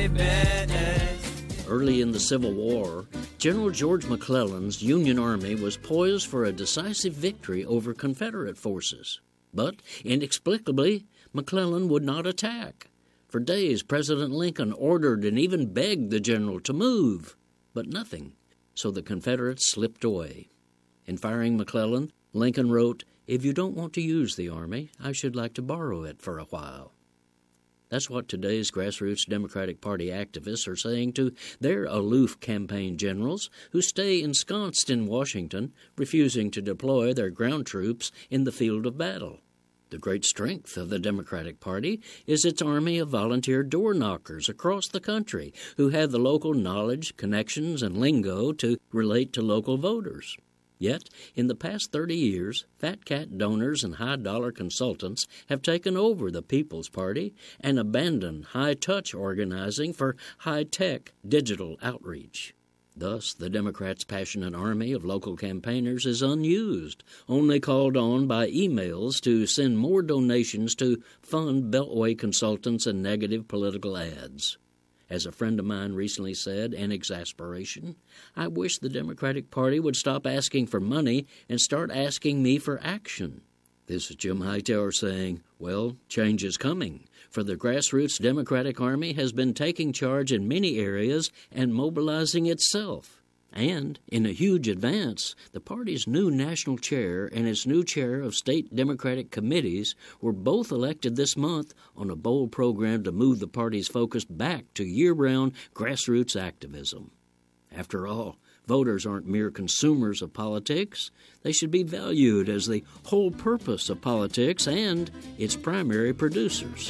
Early in the Civil War, General George McClellan's Union Army was poised for a decisive victory over Confederate forces. But, inexplicably, McClellan would not attack. For days, President Lincoln ordered and even begged the general to move, but nothing, so the Confederates slipped away. In firing McClellan, Lincoln wrote, "If you don't want to use the Army, I should like to borrow it for a while." That's what today's grassroots Democratic Party activists are saying to their aloof campaign generals who stay ensconced in Washington, refusing to deploy their ground troops in the field of battle. The great strength of the Democratic Party is its army of volunteer door knockers across the country who have the local knowledge, connections, and lingo to relate to local voters. Yet, in the past 30 years, fat cat donors and high-dollar consultants have taken over the People's Party and abandoned high-touch organizing for high-tech digital outreach. Thus, the Democrats' passionate army of local campaigners is unused, only called on by emails to send more donations to fund Beltway consultants and negative political ads. As a friend of mine recently said in exasperation, I wish the Democratic Party would stop asking for money and start asking me for action. This is Jim Hightower saying, well, change is coming, for the grassroots Democratic Army has been taking charge in many areas and mobilizing itself. And, in a huge advance, the party's new national chair and its new chair of state Democratic committees were both elected this month on a bold program to move the party's focus back to year-round grassroots activism. After all, voters aren't mere consumers of politics. They should be valued as the whole purpose of politics and its primary producers.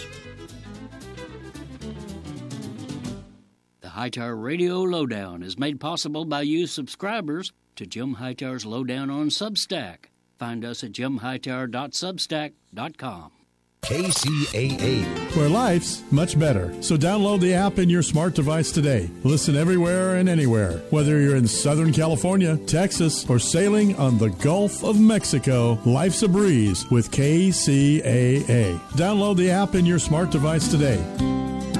Hightower Radio Lowdown is made possible by you subscribers to Jim Hightower's Lowdown on Substack. Find us at jimhightower.substack.com. KCAA, where life's much better. So download the app in your smart device today. Listen everywhere and anywhere, whether you're in Southern California, Texas, or sailing on the Gulf of Mexico. Life's a breeze with KCAA. Download the app in your smart device today.